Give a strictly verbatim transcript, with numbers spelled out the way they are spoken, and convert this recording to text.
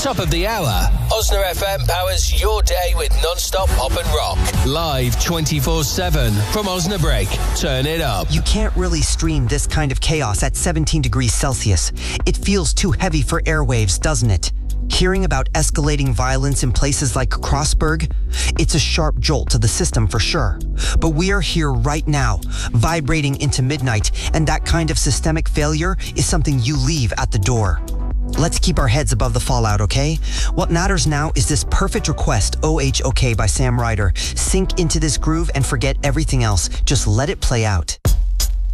top of the hour, Osna F M powers your day with non-stop pop and rock. Live twenty-four seven from Osnabrück. Turn it up. You can't really stream this kind of chaos at seventeen degrees Celsius. It feels too heavy for airwaves, doesn't it? Hearing about escalating violence in places like Crossburg, it's a sharp jolt to the system for sure. But we are here right now, vibrating into midnight, and that kind of systemic failure is something you leave at the door. Let's keep our heads above the fallout, okay? What matters now is this perfect request, O H O K by Sam Ryder. Sink into this groove and forget everything else. Just let it play out.